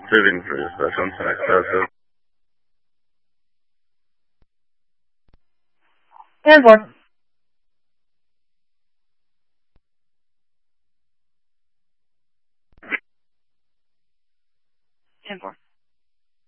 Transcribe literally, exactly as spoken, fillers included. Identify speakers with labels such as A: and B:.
A: living rooms or something like that. So
B: Airborne. Airborne.